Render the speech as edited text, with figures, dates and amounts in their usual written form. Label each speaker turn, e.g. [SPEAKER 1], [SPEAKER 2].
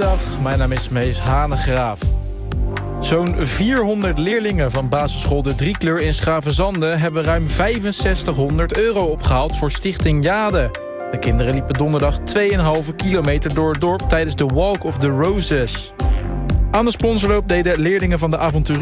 [SPEAKER 1] Goedemiddag, mijn naam is Mees Hanegraaf. Zo'n 400 leerlingen van basisschool De Driekleur in Schravenzande hebben ruim €6500 opgehaald voor Stichting Jade. De kinderen liepen donderdag 2,5 kilometer door het dorp tijdens de Walk of the Roses. Aan de sponsorloop deden leerlingen van de avonturier